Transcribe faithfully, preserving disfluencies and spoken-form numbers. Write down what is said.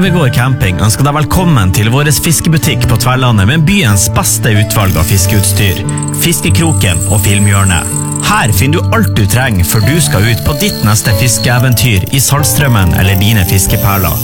Gamlegård camping ønsker deg velkommen til vår fiskebutikk på Tverlandet med byens beste utvalg av fiskeutstyr, Fiskekroken og Filmhjørnet. Her finner du alt du trenger før du skal ut på ditt neste fiskeeventyr i Saltstrømmen eller dine fiskeperler.